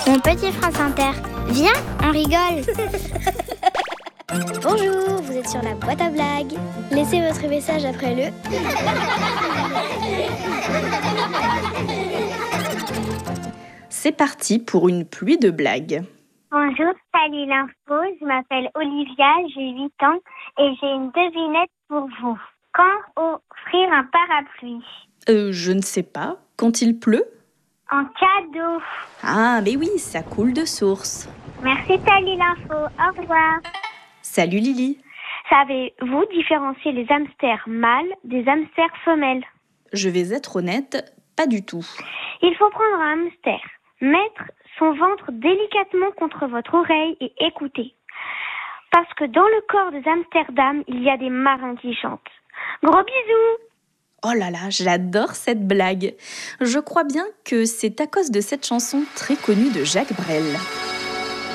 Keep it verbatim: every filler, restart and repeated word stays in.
Mon petit France Inter, viens, on rigole. Bonjour, vous êtes sur la boîte à blagues. Laissez votre message après le... C'est parti pour une pluie de blagues. Bonjour, salut l'info, je m'appelle Olivia, j'ai huit ans et j'ai une devinette pour vous. Quand offrir un parapluie? Euh, je ne sais pas. Quand il pleut? En cadeau. Ah, mais oui, ça coule de source. Merci, salut l'info, au revoir. Salut Lily. Savez-vous différencier les hamsters mâles des hamsters femelles? Je vais être honnête, pas du tout. Il faut prendre un hamster, mettre son ventre délicatement contre votre oreille et écouter. Parce que dans le corps des Amsterdam, il y a des marins qui chantent. Gros bisous! Oh là là, j'adore cette blague. Je crois bien que c'est à cause de cette chanson très connue de Jacques Brel.